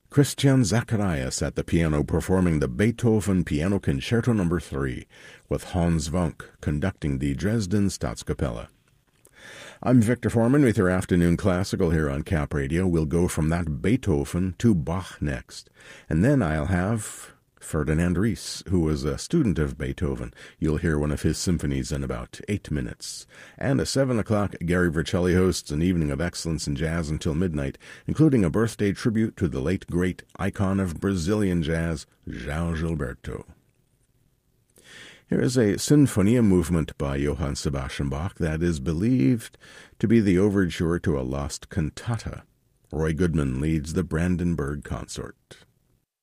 Christian Zacharias at the piano performing the Beethoven Piano Concerto No. 3, with Hans Wunck conducting the Dresden Staatskapelle. I'm Victor Foreman with your Afternoon Classical here on Cap Radio. We'll go from that Beethoven to Bach next, and then I'll have Ferdinand Ries, who was a student of Beethoven. You'll hear one of his symphonies in about 8 minutes. And at 7 o'clock, Gary Vercelli hosts an evening of excellence in jazz until midnight, including a birthday tribute to the late great icon of Brazilian jazz, João Gilberto. Here is a Sinfonia movement by Johann Sebastian Bach that is believed to be the overture to a lost cantata. Roy Goodman leads the Brandenburg Consort.